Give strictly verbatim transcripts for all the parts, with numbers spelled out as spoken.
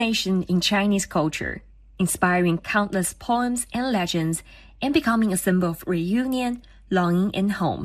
nation in Chinese culture, inspiring countless poems and legends and becoming a symbol of reunion, longing, and home.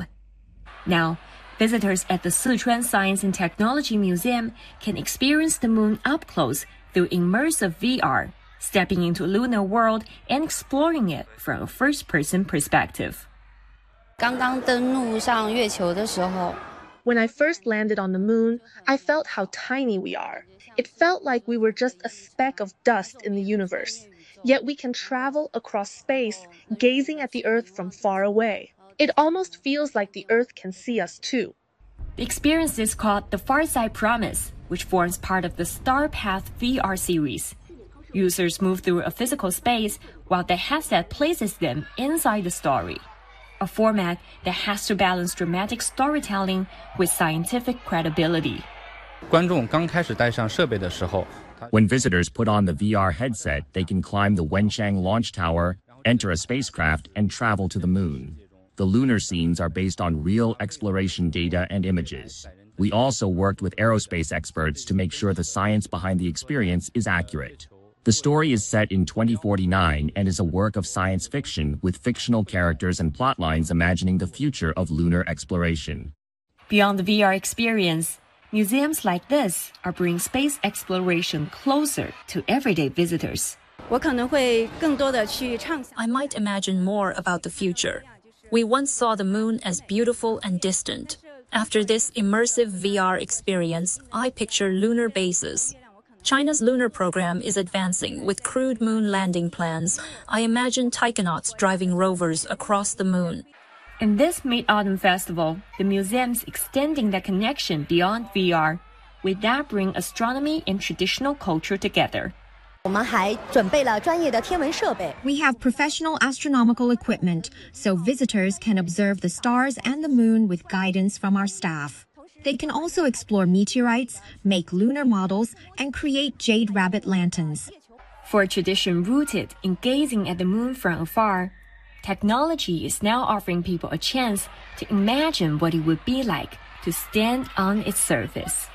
Now, visitors at the Sichuan Science and Technology Museum can experience the moon up close through immersive V R, stepping into a lunar world and exploring it from a first-person perspective. 刚刚登陆上月球的时候 When I first landed on the moon, I felt how tiny we are. It felt like we were just a speck of dust in the universe. Yet we can travel across space, gazing at the Earth from far away. It almost feels like the Earth can see us too. The experience is called the Farside Promise, which forms part of the Star Path V R series. Users move through a physical space while the headset places them inside the story, a format that has to balance dramatic storytelling with scientific credibility. 观众刚开始戴上设备的时候 When visitors put on the V R headset, they can climb the Wenchang launch tower, enter a spacecraft, and travel to the moon. The lunar scenes are based on real exploration data and images. We also worked with aerospace experts to make sure the science behind the experience is accurate. The story is set in twenty forty-nine and is a work of science fiction with fictional characters and plotlines imagining the future of lunar exploration. Beyond the V R experience, museums like this are bringing space exploration closer to everyday visitors. 我可能会更多的去畅想 I might imagine more about the future. We once saw the moon as beautiful and distant. After this immersive V R experience, I picture lunar bases. China's lunar program is advancing with crewed moon landing plans. I imagine taikonauts driving rovers across the moon. In this Mid-Autumn Festival, the museum's extending that connection beyond V R, with that bring astronomy and traditional culture together. 我们还准备了专业的天文设备。 We have professional astronomical equipment, so visitors can observe the stars and the moon with guidance from our staff. They can also explore meteorites, make lunar models, and create jade rabbit lanterns. For a tradition rooted in gazing at the moon from afar, technology is now offering people a chance to imagine what it would be like to stand on its surface.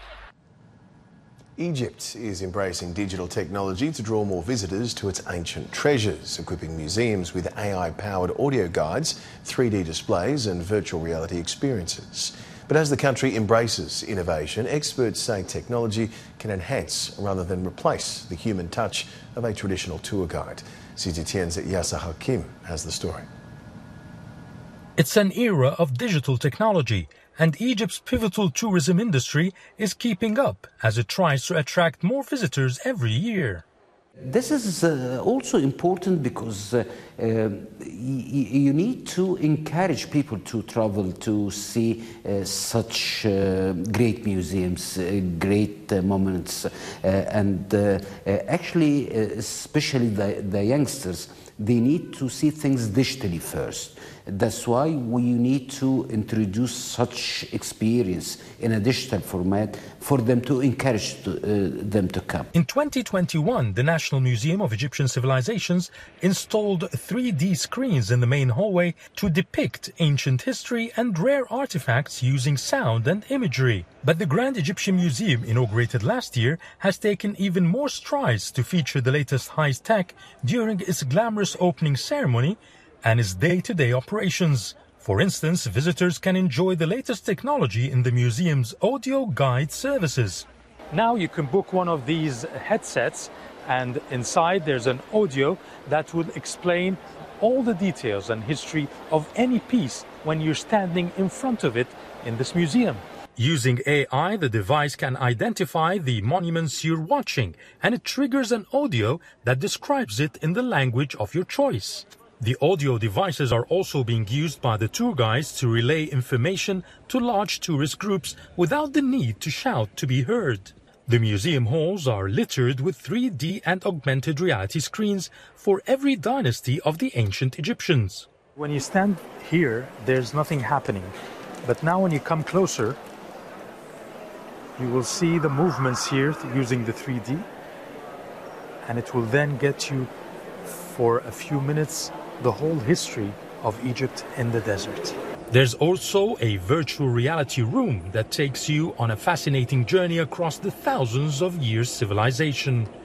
Egypt is embracing digital technology to draw more visitors to its ancient treasures, equipping museums with A I-powered audio guides, three D displays and virtual reality experiences. But as the country embraces innovation, experts say technology can enhance rather than replace the human touch of a traditional tour guide. C G T N's Yasser Hakim has the story. It's an era of digital technology, and Egypt's pivotal tourism industry is keeping up as it tries to attract more visitors every year. This is uh, also important because uh, uh, you need to encourage people to travel to see uh, such uh, great museums, uh, great uh, monuments, uh, and uh, uh, actually, uh, especially the, the youngsters, they need to see things digitally first. That's why we need to introduce such experience in a digital format for them to encourage to, uh, them to come. In twenty twenty-one, the National Museum of Egyptian Civilizations installed three D screens in the main hallway to depict ancient history and rare artifacts using sound and imagery. But the Grand Egyptian Museum, inaugurated last year, has taken even more strides to feature the latest high-tech during its glamorous opening ceremony and its day-to-day operations. For instance, visitors can enjoy the latest technology in the museum's audio guide services. Now you can book one of these headsets, and inside there's an audio that will explain all the details and history of any piece when you're standing in front of it in this museum. Using A I, the device can identify the monuments you're watching, and it triggers an audio that describes it in the language of your choice. The audio devices are also being used by the tour guides to relay information to large tourist groups without the need to shout to be heard. The museum halls are littered with three D and augmented reality screens for every dynasty of the ancient Egyptians. When you stand here, there's nothing happening. But now when you come closer, you will see the movements here using the three D. And it will then get you, for a few minutes, the whole history of Egypt in the desert. There's also a virtual reality room that takes you on a fascinating journey across the thousands of years civilization.